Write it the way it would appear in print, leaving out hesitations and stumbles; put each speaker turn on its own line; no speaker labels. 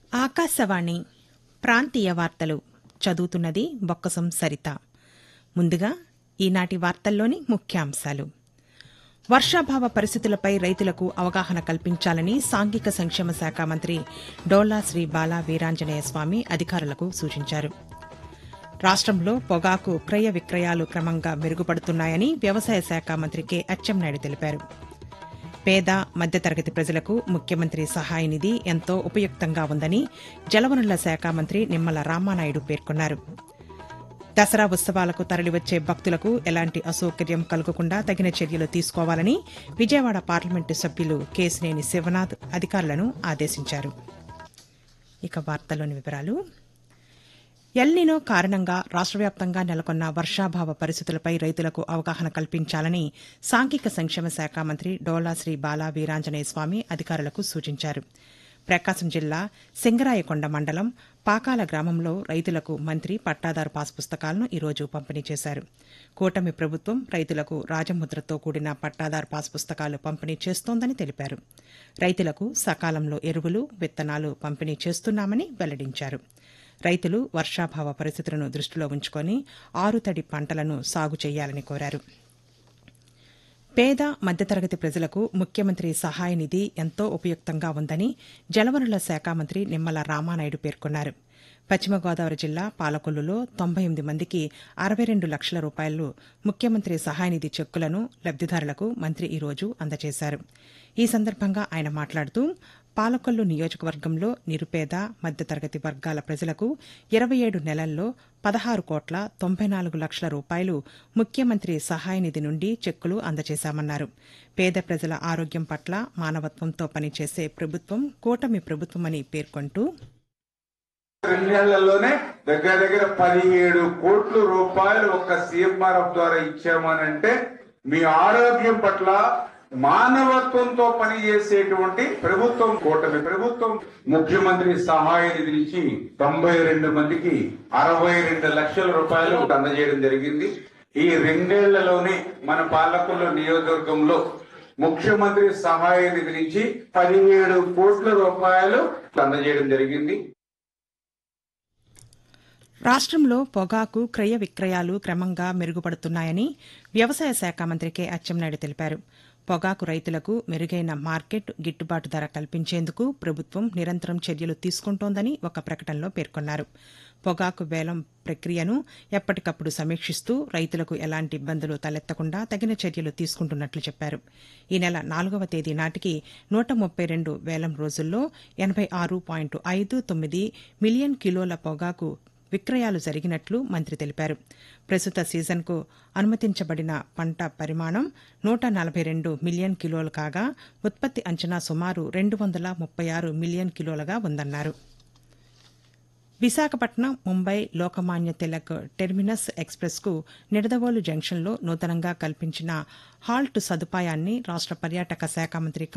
ఆకాశవాణి ప్రాంతీయ వార్తలు చదువుతున్నది బొక్కసం సరిత. ముందుగా ఈనాటి వార్తల్లోని ముఖ్యాంశాలు. వర్షాభావ పరిస్థితులపై రైతులకు అవగాహన కల్పించాలని సాంఘిక సంక్షేమ శాఖ మంత్రి డోలా శ్రీ బాలా వీరాంజనేయ స్వామి అధికారులకు సూచించారు. రాష్టంలో పొగాకు క్రయ విక్రయాలు క్రమంగా మెరుగుపడుతున్నాయని వ్యవసాయ శాఖ మంత్రి కె అచ్చెన్నాయుడు తెలిపారు. పేద మధ్యతరగతి ప్రజలకు ముఖ్యమంత్రి సహాయ నిధి ఎంతో ఉపయుక్తంగా ఉందని జలవనరుల శాఖ మంత్రి నిమ్మల రామానాయుడు పేర్కొన్నారు. దసరా ఉత్సవాలకు తరలివచ్చే భక్తులకు ఎలాంటి అసౌకర్యం కలగకుండా తగిన చర్యలు తీసుకోవాలని విజయవాడ పార్లమెంటు సభ్యులు కేశినేని శివనాథ్ అధికారులను ఆదేశించారు. ఇక వార్తల్లోని వివరాలు. ఎల్నినో కారణంగా రాష్ట వ్యాప్తంగా నెలకొన్న వర్షాభావ పరిస్థితులపై రైతులకు అవగాహన కల్పించాలని సాంఘిక సంక్షేమ శాఖ మంత్రి డోలా శ్రీ బాలా వీరాంజనేయ స్వామి అధికారులకు సూచించారు. ప్రకాశం జిల్లా సింగరాయకొండ మండలం పాకాల గ్రామంలో రైతులకు మంత్రి పట్టాదారు పాస్ పుస్తకాలను ఈరోజు పంపిణీ చేశారు. కూటమి ప్రభుత్వం రైతులకు రాజముద్రతో కూడిన పట్టాదారు పాస్ పుస్తకాలు పంపిణీ చేస్తోందని తెలిపారు. రైతులకు సకాలంలో ఎరువులు, విత్తనాలు పంపిణీ చేస్తున్నామని వెల్లడించారు. రైతులు వర్షాభావ పరిస్థితులను దృష్టిలో ఉంచుకొని ఆరుతడి పంటలను సాగు చేయాలని కోరారు. పేద మధ్యతరగతి ప్రజలకు ముఖ్యమంత్రి సహాయ నిధి ఎంతో ఉపయుక్తంగా ఉందని జలవనరుల శాఖ మంత్రి నిమ్మల రామానాయుడు పేర్కొన్నారు. పశ్చిమ గోదావరి జిల్లా పాలకొల్లులో 98 మందికి 62 లక్షల రూపాయలు ముఖ్యమంత్రి సహాయనిధి చెక్కులను లబ్దిదారులకు మంత్రి ఈరోజు అందజేశారు. ఈ సందర్భంగా ఆయన మాట్లాడుతూ పాలకొల్లు నియోజకవర్గంలో నిరుపేద మధ్యతరగతి వర్గాల ప్రజలకు 27 నెలల్లో 16,94,00,00,000 రూపాయలు ముఖ్యమంత్రి సహాయనిధి నుండి చెక్కులు అందజేశామన్నారు. పేద ప్రజల ఆరోగ్యం పట్ల మానవత్వంతో పనిచేసే ప్రభుత్వం కూటమి ప్రభుత్వమని పేర్కొంటూ
2 నెలల్లోనే దగ్గర 17 కోట్ల రూపాయలు ఒక్క సీఎంఆర్ఎఫ్ ద్వారా ఇచ్చామనంటే మీ ఆరోగ్యం పట్ల మానవత్వంతో పనిచేసేటువంటి ప్రభుత్వం కూటమి ప్రభుత్వం. ముఖ్యమంత్రి సహాయ నిధి నుంచి 92 మందికి 62 లక్షల రూపాయలు అందజేయడం జరిగింది. ఈ 2 ఏళ్లలోనే మన పాలకొల్లు నియోజకవర్గంలో ముఖ్యమంత్రి సహాయ నిధి నుంచి 17 కోట్ల రూపాయలు అందజేయడం జరిగింది.
రాష్టంలో పొగాకు క్రయ విక్రయాలు క్రమంగా మెరుగుపడుతున్నాయని వ్యవసాయ శాఖ మంత్రి కె అచ్చెన్నాయుడు తెలిపారు. పొగాకు రైతులకు మెరుగైన మార్కెట్ గిట్టుబాటు ధర కల్పించేందుకు ప్రభుత్వం నిరంతరం చర్యలు తీసుకుంటోందని ఒక ప్రకటనలో పేర్కొన్నారు. పొగాకు వేలం ప్రక్రియను ఎప్పటికప్పుడు సమీక్షిస్తూ రైతులకు ఎలాంటి ఇబ్బందులు తలెత్తకుండా తగిన చర్యలు తీసుకుంటున్నట్లు చెప్పారు. ఈ నెల 4వ తేదీ నాటికి 132 వేలం రోజుల్లో 86.59 మిలియన్ కిలోల పొగాకు విక్రయాలు జరిగినట్లు మంత్రి తెలిపారు. ప్రస్తుత సీజన్కు అనుమతించబడిన పంట పరిమాణం 142 మిలియన్ కిలోలు కాగా ఉత్పత్తి అంచనా సుమారు 236 మిలియన్ కిలోలుగా ఉందన్నారు. విశాఖపట్నం ముంబై లోకమాన్య తిలక్ టెర్మినస్ ఎక్స్ప్రెస్కు నిడదవోలు జంక్షన్లో నూతనంగా కల్పించిన హాల్ట్ సదుపాయాన్ని రాష్ట పర్యాటక శాఖ మంత్రి